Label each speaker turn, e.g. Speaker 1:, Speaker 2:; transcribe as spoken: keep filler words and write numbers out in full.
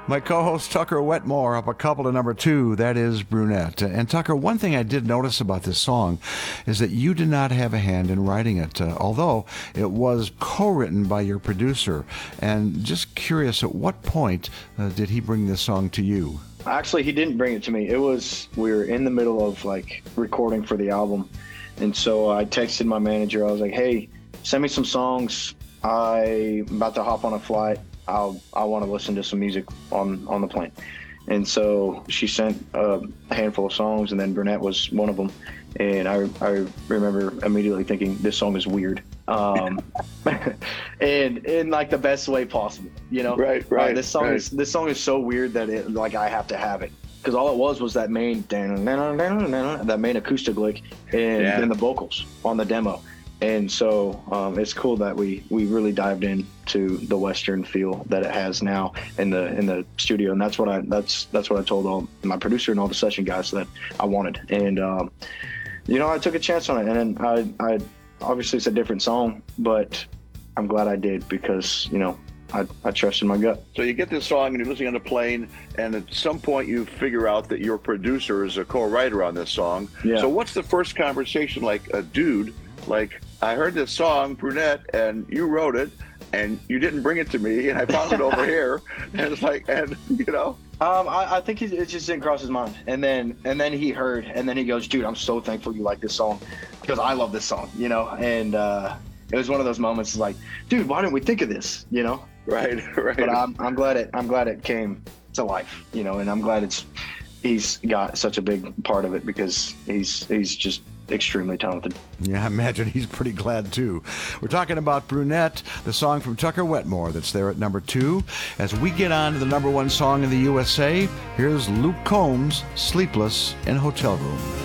Speaker 1: My co-host Tucker Wetmore up a couple to number two. That is Brunette. And Tucker, one thing I did notice about this song is that you did not have a hand in writing it, uh, although it was co-written by your producer. And just curious, at what point uh, did he bring this song to you?
Speaker 2: Actually, he didn't bring it to me. It was, we were in the middle of like recording for the album. And so I texted my manager. I was like, hey, send me some songs. I'm about to hop on a flight. I'll, I want to listen to some music on, on the plane. And so she sent a handful of songs, and then Brunette was one of them. And I, I remember immediately thinking, this song is weird. Um, and in like the best way possible, you know?
Speaker 3: Right, right.
Speaker 2: Uh, this song
Speaker 3: right.
Speaker 2: is, this song is so weird that it, like I have to have it. Because all it was was that main, that main acoustic lick and
Speaker 3: Yeah.
Speaker 2: then the vocals on the demo. And so um, it's cool that we, we really dived into the Western feel that it has now in the in the studio, and that's what I that's that's what I told all my producer and all the session guys that I wanted. And um, you know, I took a chance on it, and then I I obviously it's a different song, but I'm glad I did because you know I I trusted my gut.
Speaker 3: So you get this song and you're listening on the plane, and at some point you figure out that your producer is a co-writer on this song.
Speaker 2: Yeah.
Speaker 3: So what's the first conversation like? A dude, like, I heard this song, Brunette, and you wrote it, and you didn't bring it to me, and I found it over here, and it's like, and you know.
Speaker 2: Um, I, I think it, it just didn't cross his mind, and then and then he heard, and then he goes, "Dude, I'm so thankful you like this song, because I love this song," you know. And uh, it was one of those moments, like, "Dude, why didn't we think of this?" You know.
Speaker 3: Right, right.
Speaker 2: But I'm I'm glad it I'm glad it came to life, you know, and I'm glad it's he's got such a big part of it because he's he's just extremely talented.
Speaker 1: Yeah, I imagine he's pretty glad too. We're talking about Brunette, the song from Tucker Wetmore that's there at number two. As we get on to the number one song in the U S A, here's Luke Combs, Sleepless in a Hotel Room.